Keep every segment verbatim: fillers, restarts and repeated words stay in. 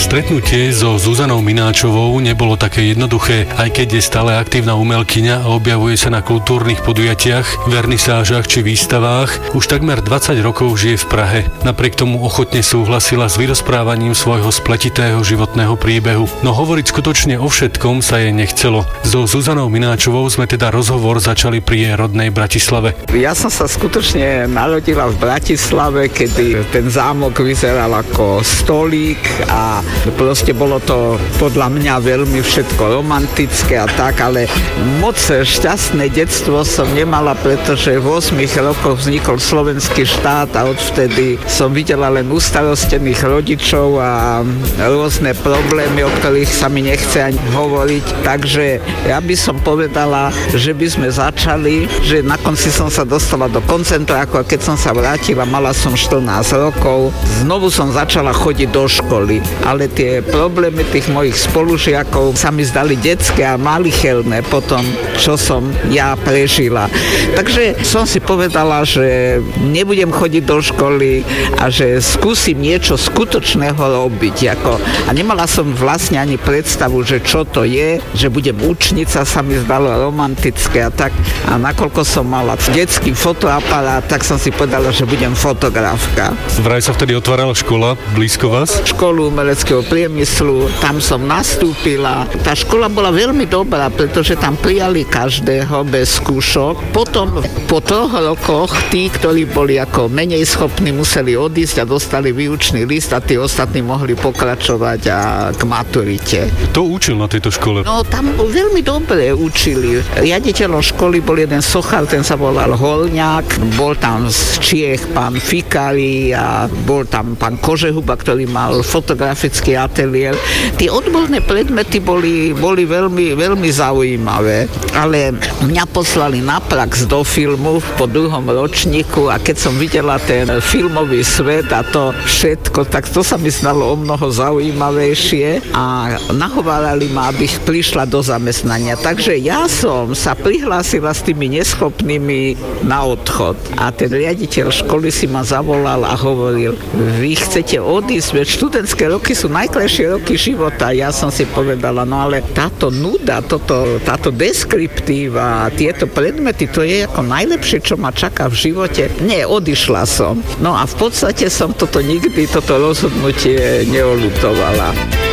Stretnutie so Zuzanou Mináčovou nebolo také jednoduché, aj keď je stále aktívna umelkyňa a objavuje sa na kultúrnych podujatiach, vernisážach či výstavách. Už takmer dvadsať rokov žije v Prahe. Napriek tomu ochotne súhlasila s vyrozprávaním svojho spletitého životného príbehu. No hovoriť skutočne o všetkom sa jej nechcelo. So Zuzanou Mináčovou sme teda rozhovor začali pri jej rodnej Bratislave. Ja som sa skutočne narodila v Bratislave, kedy ten zámok vyzeral ako stolík a proste bolo to podľa mňa veľmi všetko romantické a tak, ale moc šťastné detstvo som nemala, pretože v ôsmich rokoch vznikol slovenský štát a odvtedy som videla len ustarostených rodičov a rôzne problémy, o ktorých sa mi nechce ani hovoriť. Takže ja by som povedala, že by sme začali, že na konci som sa dostala do koncentráku a keď som sa vrátila, mala som štrnásť rokov. Znovu som začala chodiť do školy, ale tie problémy tých mojich spolužiakov sa mi zdali detské a malicherné po tom, čo som ja prežila. Takže som si povedala, že nebudem chodiť do školy a že skúsim niečo skutočného robiť. Ako, a nemala som vlastne ani predstavu, že čo to je, že budem učnica, sa mi zdalo romantické a tak. A nakoľko som mala detský fotoaparát, tak som si povedala, že budem fotografka. Vraj sa vtedy otvárala škola blízko vás? Školu umeleckého priemyslu, tam som nastúpila. Tá škola bola veľmi dobrá, pretože tam prijali každého bez skúšok. Potom po troch rokoch tí, ktorí boli ako menej schopní, museli odísť a dostali výučný list a tí ostatní mohli pokračovať a k maturite. To učil na tejto škole? No tam veľmi dobre učili. Riaditeľom školy bol jeden sochár, ten sa volal Horňák, bol tam z Čiech pán Fikari a bol tam pán Kožehuba, ktorý mal fotografický ateliér. Tie odborné predmety boli, boli veľmi, veľmi zaujímavé, ale mňa poslali na prax do filmu po druhom ročníku a keď som videla ten filmový svet a to všetko, tak to sa mi znalo o mnoho zaujímavejšie a nahovárali ma, abych prišla do zamestnania. Takže ja som sa prihlásila s tými neschopnými na odchod a ten riaditeľ školy si ma zavolal a hovoril, vy chcete odísť, veď študentské roky sú najkrajšie roky života. Ja som si povedala, no ale táto nuda, toto, táto deskriptíva, tieto predmety, to je ako najlepšie, čo ma čaká v živote. Nie, odišla som. No a v podstate som toto nikdy, toto rozhodnutie neoľutovala.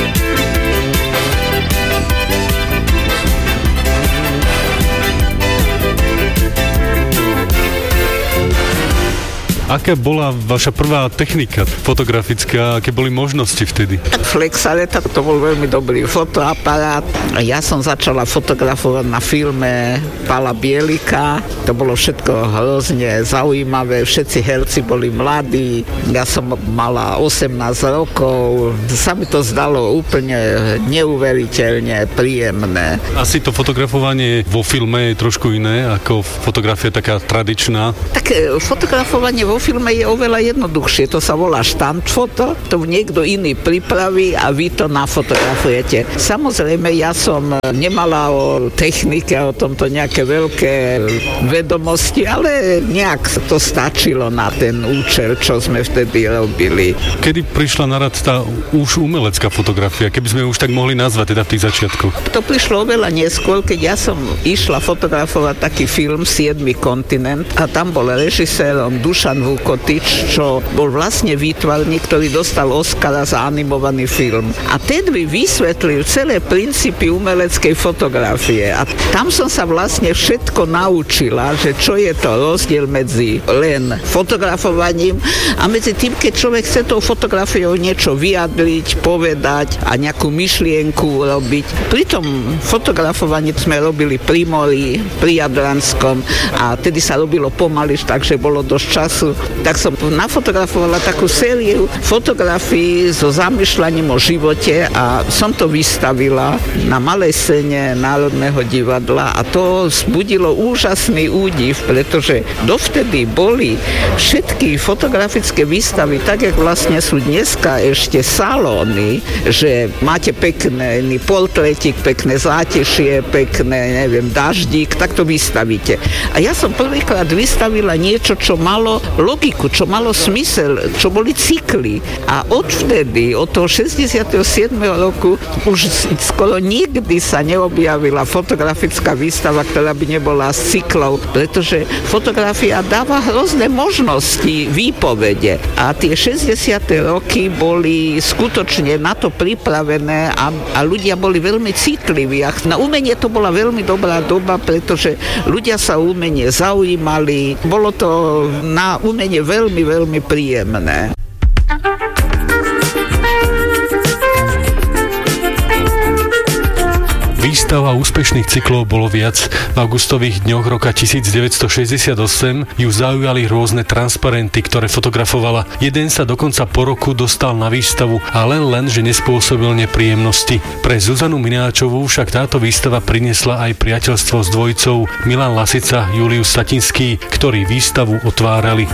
Aká bola vaša prvá technika fotografická? Aké boli možnosti vtedy? Tak Flexareta, to bol veľmi dobrý fotoaparát. Ja som začala fotografovať na filme Pála Bielika. To bolo všetko hrozne zaujímavé. Všetci herci boli mladí. Ja som mala osemnásť rokov. Sa mi to zdalo úplne neuveriteľne príjemné. Asi to fotografovanie vo filme je trošku iné ako fotografia taká tradičná? Tak fotografovanie vo filme je oveľa jednoduchšie. To sa volá štandfoto, to niekto iný pripraví a vy to nafotografujete. Samozrejme, ja som nemala o technike, o tomto nejaké veľké vedomosti, ale nejak to stačilo na ten účel, čo sme vtedy robili. Kedy prišla na rad tá už umelecká fotografia, keby sme už tak mohli nazvať teda v tých začiatkoch? To prišlo oveľa neskôr, keď ja som išla fotografovať taký film Siedmy kontinent a tam bol režisérom Dušan Vukotič, čo bol vlastne výtvarník, ktorý dostal Oscara za animovaný film. A ten by vysvetlil celé princípy umeleckej fotografie. A tam som sa vlastne všetko naučila, že čo je to rozdiel medzi len fotografovaním a medzi tým, keď človek chce tou fotografiou niečo vyjadriť, povedať a nejakú myšlienku robiť. Pri tom fotografovaní sme robili pri mori, pri Jadranskom a tedy sa robilo pomaly, takže bolo dosť času. Tak som nafotografovala takú sériu fotografií so zamýšľaním o živote a som to vystavila na malej scéne Národného divadla a to vzbudilo úžasný údiv, pretože dovtedy boli všetky fotografické výstavy, tak jak vlastne sú dneska ešte salóny, že máte pekný portrétik, pekné zátešie, pekné, neviem, daždík, tak to vystavíte. A ja som prvýkrát vystavila niečo, čo malo logiku, čo malo smysel, čo boli cykly. A odvtedy, od toho šesťdesiateho siedmeho roku, už skoro nikdy sa neobjavila fotografická výstava, ktorá by nebola z cyklov, pretože fotografia dáva hrozné možnosti výpovede. A tie šesťdesiate roky boli skutočne na to pripravené a, a ľudia boli veľmi citliví. A na umenie to bola veľmi dobrá doba, pretože ľudia sa o umenie zaujímali. Bolo to na umenie veľmi, veľmi príjemné. Výstav a úspešných cyklov bolo viac. V augustových dňoch roka devätnásťstošesťdesiatosem ju zaujali rôzne transparenty, ktoré fotografovala. Jeden sa dokonca po roku dostal na výstavu a len len, že nespôsobil nepríjemnosti. Pre Zuzanu Mináčovú však táto výstava priniesla aj priateľstvo s dvojicou Milan Lasica, Julius Satinský, ktorí výstavu otvárali.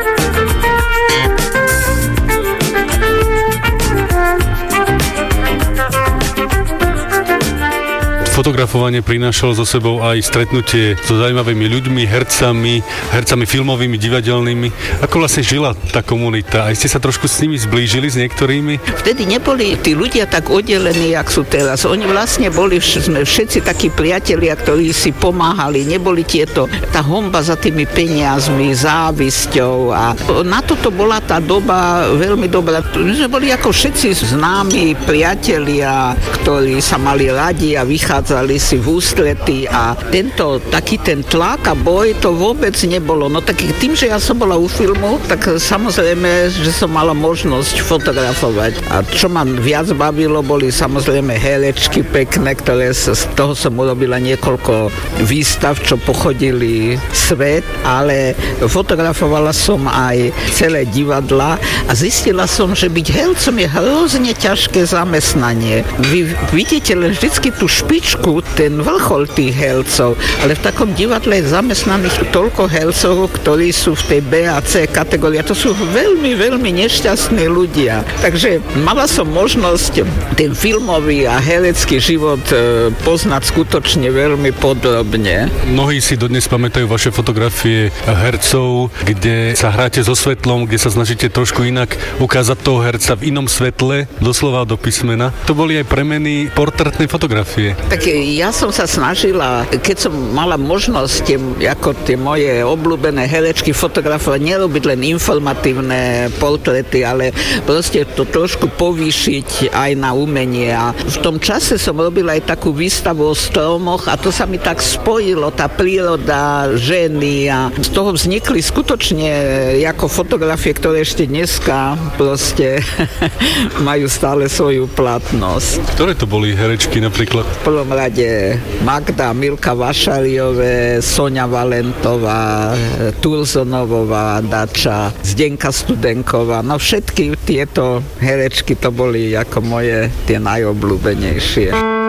Fotografovanie prinášalo so sebou aj stretnutie so zaujímavými ľuďmi, hercami, hercami filmovými, divadelnými. Ako vlastne žila tá komunita? Aj ste sa trošku s nimi zblížili, s niektorými? Vtedy neboli tí ľudia tak oddelení, jak sú teraz. Oni vlastne boli sme všetci takí priatelia, ktorí si pomáhali. Neboli tieto, tá honba za tými peniazmi, závisťou. A na toto bola tá doba veľmi dobrá. My sme boli ako všetci známi priatelia, ktorí sa mali radi a vychádzali si v ústretí a tento taký ten tlak a boj to vôbec nebolo. No tak tým, že ja som bola u filmu, tak samozrejme, že som mala možnosť fotografovať. A čo ma viac bavilo, boli samozrejme herečky pekné, ktoré z toho som urobila niekoľko výstav, čo pochodili svet, ale fotografovala som aj celé divadla a zistila som, že byť hercom je hrozne ťažké zamestnanie. Vy vidíte len vždycky tú špičku, ten vrchol tých hercov, ale v takom divadle je zamestnaných toľko hercov, ktorí sú v tej B a C kategórii. To sú veľmi, veľmi nešťastní ľudia. Takže mala som možnosť ten filmový a herecký život poznať skutočne veľmi podrobne. Mnohí si dodnes pamätajú vaše fotografie hercov, kde sa hráte so svetlom, kde sa snažíte trošku inak ukázať toho herca v inom svetle, doslova do písmena. To boli aj premeny portrétnej fotografie. Tak ja som sa snažila, keď som mala možnosť ako tie moje obľúbené herečky fotografovať, nerobiť len informatívne portréty, ale proste to trošku povýšiť aj na umenie. A v tom čase som robila aj takú výstavu o stromoch a to sa mi tak spojilo, tá príroda, ženy a z toho vznikli skutočne ako fotografie, ktoré ešte dneska proste majú stále svoju platnosť. Ktoré to boli herečky napríklad? V prvom rade Magda, Milka Vašariové, Soňa Valentová, Turzonovová, Dača, Zdenka Studenková. No všetky tieto herečky to boli ako moje tie najobľúbenejšie.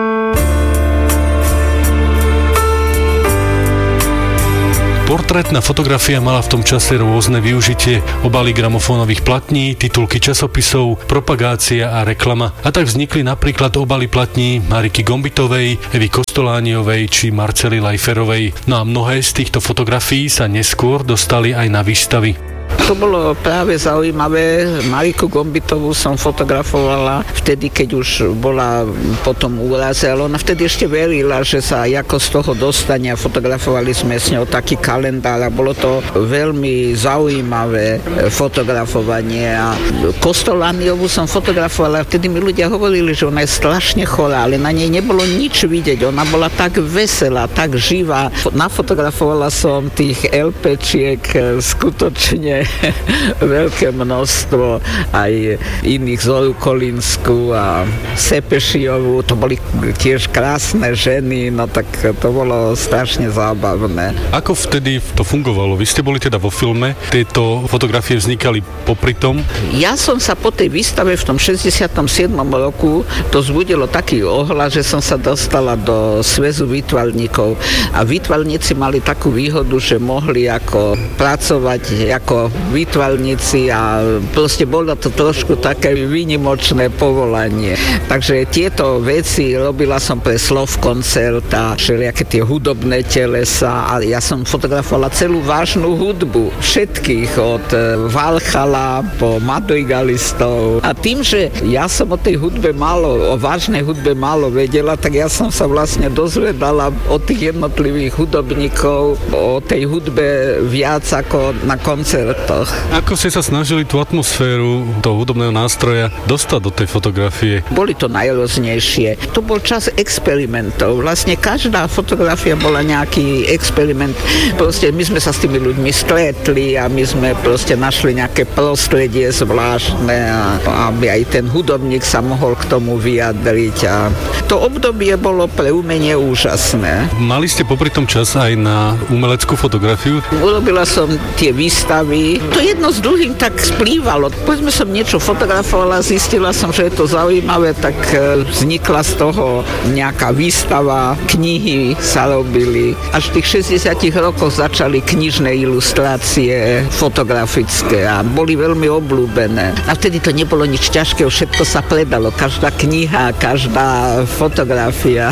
Portrétna fotografia mala v tom čase rôzne využitie, obaly gramofónových platní, titulky časopisov, propagácia a reklama. A tak vznikli napríklad obaly platní Mariky Gombitovej, Evy Kostolániovej či Marcely Lajferovej. No a mnohé z týchto fotografií sa neskôr dostali aj na výstavy. To bolo práve zaujímavé. Mariku Gombitovú som fotografovala vtedy, keď už bola potom úraze, ale ona vtedy ešte verila, že sa ako z toho dostane a fotografovali sme s ňou taký kalendár a bolo to veľmi zaujímavé fotografovanie. A Kostolániovú som fotografovala a vtedy mi ľudia hovorili, že ona je strašne chorá, ale na nej nebolo nič vidieť. Ona bola tak veselá, tak živá. Nafotografovala som tých LPčiek skutočne veľké množstvo, aj iných, Zoru Kolínsku a Sepešiovú, to boli tiež krásne ženy, no tak to bolo strašne zábavné. Ako vtedy to fungovalo? Vy ste boli teda vo filme, tieto fotografie vznikali popri tom? Ja som sa po tej výstave v tom šesťdesiatom siedmom roku to zbudilo taký ohlas, že som sa dostala do Zväzu výtvarníkov a výtvarníci mali takú výhodu, že mohli ako pracovať ako ako výtvarníci a proste bolo to trošku také výnimočné povolanie. Takže tieto veci robila som pre Slov koncert a všelijaké tie hudobné telesa a ja som fotografovala celú vážnu hudbu. Všetkých od Valchala po madrigalistov. A tým, že ja som o tej hudbe málo, o vážnej hudbe málo vedela, tak ja som sa vlastne dozvedala od tých jednotlivých hudobníkov o tej hudbe viac ako na koncertoch. Ako ste sa snažili tú atmosféru toho hudobného nástroja dostať do tej fotografie? Boli to najrôznejšie. To bol čas experimentov. Vlastne každá fotografia bola nejaký experiment. Proste my sme sa s tými ľuďmi stretli a my sme proste našli nejaké prostredie zvláštne, a, aby aj ten hudobník sa mohol k tomu vyjadriť. A to obdobie bolo pre umenie úžasné. Mali ste popri tom čas aj na umeleckú fotografiu? Urobila som tie výstavy. To jedno s druhým tak splývalo. Povedzme som niečo fotografovala, zistila som, že je to zaujímavé, tak vznikla z toho nejaká výstava, knihy sa robili. Až v tých šesťdesiatych rokoch začali knižné ilustrácie fotografické a boli veľmi obľúbené. A vtedy to nebolo nič ťažkého, všetko sa predalo. Každá kniha, každá fotografia.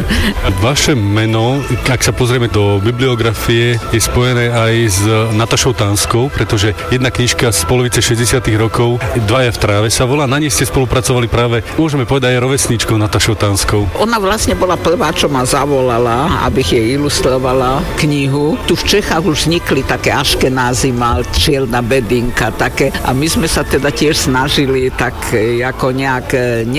A vaše meno, ak sa pozrieme do bibliografie, je spojené aj s Natašou Tánskou, pretože jedna knižka z polovice šesťdesiatych rokov, Dvaja v tráve sa volá. Na nej ste spolupracovali práve, môžeme povedať, aj rovesníčkou Natašou Tánskou. Ona vlastne bola prvá, čo ma zavolala, abych jej ilustrovala knihu. Tu v Čechách už vznikli také aškenázy, mal Čierna bedinka, také. A my sme sa teda tiež snažili tak ako nejak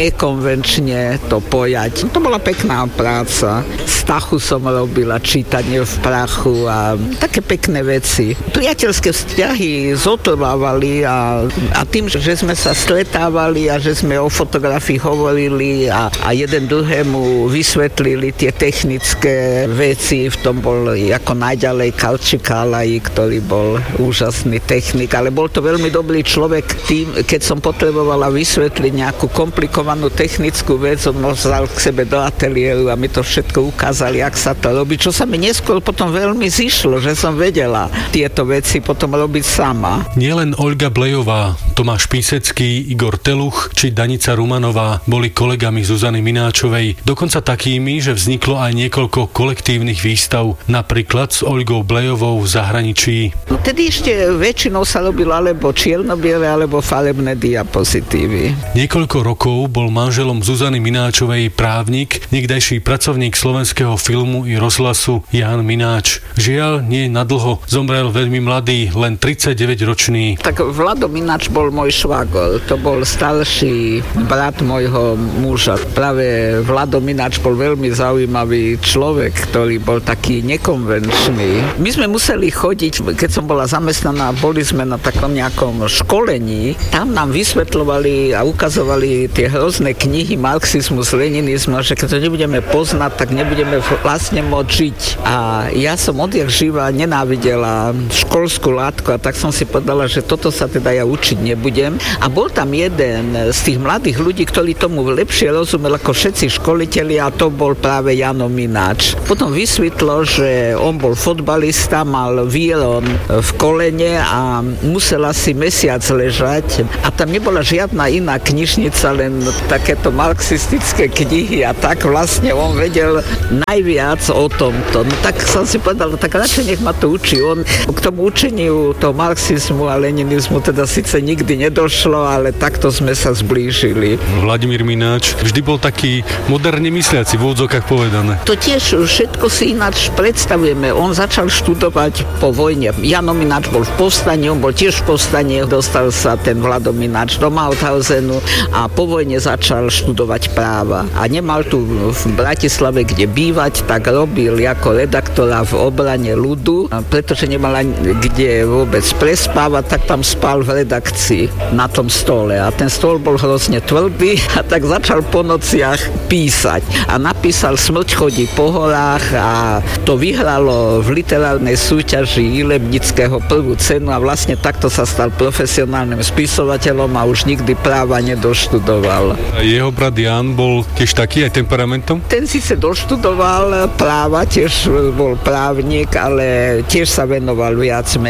nekonvenčne to pojať. To bola pekná práca. Stachu som robila, Čítanie v prachu a také pekné veci. Priateľské vzťahy zotrvávali a, a tým, že sme sa stretávali a že sme o fotografii hovorili a, a jeden druhému vysvetlili tie technické veci, v tom bol ako najďalej Kalči Kálai, ktorý bol úžasný technik, ale bol to veľmi dobrý človek tým, keď som potrebovala vysvetliť nejakú komplikovanú technickú vec, on ma vzal k sebe do ateliéru a mi to všetko ukázali, jak sa to robí, čo sa mi neskôr potom veľmi zišlo, že som vedela tieto veci potom robiť sama. Nielen Olga Blejová, Tomáš Písecký, Igor Teluch či Danica Rumanová boli kolegami Zuzany Mináčovej, dokonca takými, že vzniklo aj niekoľko kolektívnych výstav, napríklad s Olgou Blejovou v zahraničí. No tedy ešte väčšinou sa robilo alebo čierno-biele, alebo farebné diapozitívy. Niekoľko rokov bol manželom Zuzany Mináčovej právnik, niekdajší pracovník slovenského filmu i rozhlasu Ján Mináč. Žiaľ, nie nadlho, zomrel veľmi mladý, len tridsaťdeväťročný. Tak Vlado Mináč bol môj švagor, to bol starší brat môjho muža. Práve Vlado Mináč bol veľmi zaujímavý človek, ktorý bol taký nekonvenčný. My sme museli chodiť, keď som bola zamestnaná, boli sme na takom nejakom školení, tam nám vysvetľovali a ukazovali tie hrozné knihy marxizmus, leninizmu, že keď to nebudeme poznať, tak nebudeme vlastne môcť žiť. A ja som odjak živa nenávidela školskú látku a tak som si povedala, že toto sa teda ja učiť nebudem. A bol tam jeden z tých mladých ľudí, ktorý tomu lepšie rozumel ako všetci školitelia a to bol práve Jano Mináč. Potom vysvetlo, že on bol fotbalista, mal výron v kolene a musel asi mesiac ležať a tam nebola žiadna iná knižnica, len takéto marxistické knihy a tak vlastne on vedel najviac o tomto. No tak som si povedal, tak radšej nech ma to učí. On k tomu učeniu toho marxizmu a leninizmu teda síce nikdy nedošlo, ale takto sme sa zblížili. Vladimír Mináč vždy bol taký moderne mysliaci, v úvodzovkách povedané. To tiež všetko si ináč predstavujeme. On začal študovať po vojne. Jano Mináč bol v povstaní, on bol tiež v povstaní, dostal sa ten Vlado Mináč do Mauthausenu a po vojne začal študovať práva. A nemal tu v Bratislave kde bývať, tak robil ako redaktora v Obrane ľudu, pretože nemal kde vôbec prespávať, tak tam spal v redakcii na tom stole. A ten stôl bol hrozne tvrdý a tak začal po nociach písať. A napísal Smrť chodí po horách a to vyhralo v literárnej súťaži Ilebnického prvú cenu a vlastne takto sa stal profesionálnym spisovateľom a už nikdy práva nedoštudoval. A jeho brat Ján bol tiež taký aj temperamentom? Ten síce doštudoval práva, tiež bol právnik, ale tiež sa venoval viac menej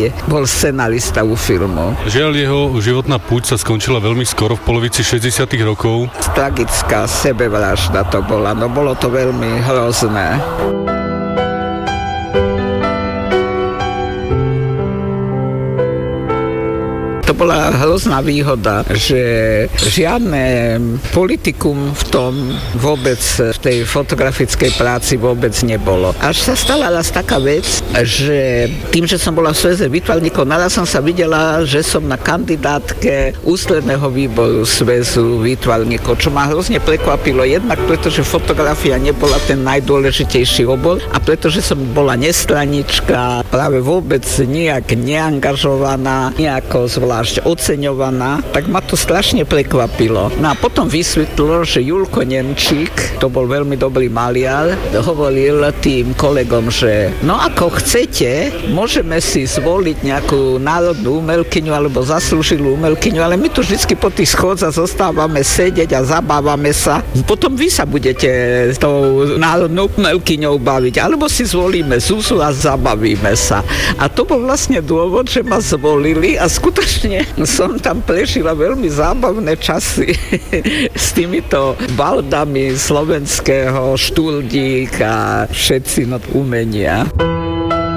Štúdie. Bol scenarista u filmu. Žiaľ, jeho životná púť sa skončila veľmi skoro v polovici šesťdesiatych rokov. Tragická sebevražda to bola, no bolo to veľmi hrozné. To bola hrozná výhoda, že žiadne politikum v tom vôbec v tej fotografickej práci vôbec nebolo. Až sa stala raz taká vec, že tým, že som bola v Sveze výtvarníkov, naraz som sa videla, že som na kandidátke ústredného výboru Svezu výtvarníkov, čo ma hrozne prekvapilo, jednak pretože fotografia nebola ten najdôležitejší obor a pretože som bola nestranička, práve vôbec nejak neangažovaná, nejako zvlášť oceňovaná, tak ma to strašne prekvapilo. No a potom vysvetlo, že Julko Nemčík, to bol veľmi dobrý maliar, hovoril tým kolegom, že no ako chcete, môžeme si zvoliť nejakú národnú umelkyňu alebo zaslúžilú umelkyňu, ale my tu vždy po tých schôdzach zostávame sedieť a zabávame sa. Potom vy sa budete s tou národnou umelkyňou baviť, alebo si zvolíme Zuzu a zabavíme sa. A to bol vlastne dôvod, že ma zvolili a skutočne som tam prežila veľmi zábavné časy s týmito baldami slovenského Štúrdík a všetci no, umenia.